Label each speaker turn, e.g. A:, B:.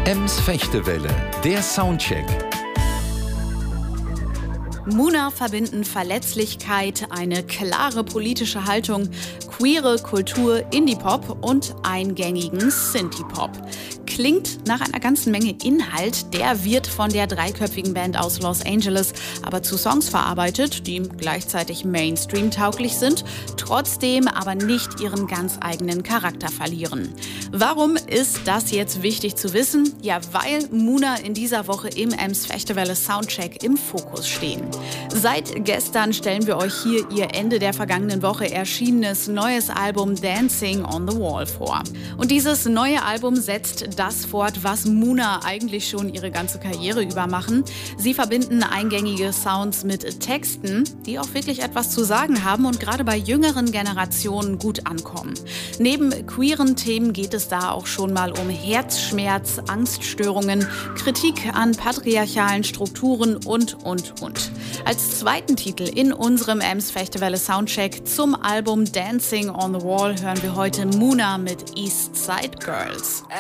A: Ems Fechtewelle, der Soundcheck.
B: Muna verbinden Verletzlichkeit, eine klare politische Haltung, queere Kultur, Indie-Pop und eingängigen Synthie-Pop. Klingt nach einer ganzen Menge Inhalt. Der wird von der dreiköpfigen Band aus Los Angeles aber zu Songs verarbeitet, die gleichzeitig Mainstream-tauglich sind, trotzdem aber nicht ihren ganz eigenen Charakter verlieren. Warum ist das jetzt wichtig zu wissen? Ja, weil Muna in dieser Woche im Ems Fechtewelle Soundcheck im Fokus stehen. Seit gestern stellen wir euch hier ihr Ende der vergangenen Woche erschienenes neues Album Dancing on the Wall vor. Und dieses neue Album setzt das fort, was Muna eigentlich schon ihre ganze Karriere über machen. Sie verbinden eingängige Sounds mit Texten, die auch wirklich etwas zu sagen haben und gerade bei jüngeren Generationen gut ankommen. Neben queeren Themen geht es da auch schon mal um Herzschmerz, Angststörungen, Kritik an patriarchalen Strukturen und. Als zweiten Titel in unserem Ems Fechtewelle Soundcheck zum Album Dancing on the Wall hören wir heute Muna mit East Side Girls.